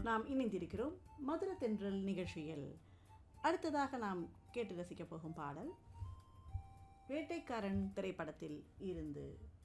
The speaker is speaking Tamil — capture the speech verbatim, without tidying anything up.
நாம் இணைந்திருக்கிறோம் மதுர தென்றல் நிகழ்ச்சியில். அடுத்ததாக நாம் கேட்டு ரசிக்கப் போகும் பாடல் வேட்டைக்காரன் திரைப்படத்தில் இருந்து